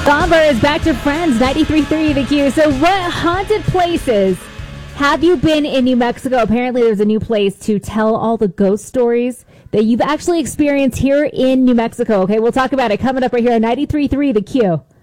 Bomber is back to Friends 93.3 The Q. So what haunted places have you been in New Mexico? Apparently there's a new place to tell all the ghost stories that you've actually experienced here in New Mexico. Okay, we'll talk about it coming up right here on 93.3 The Q.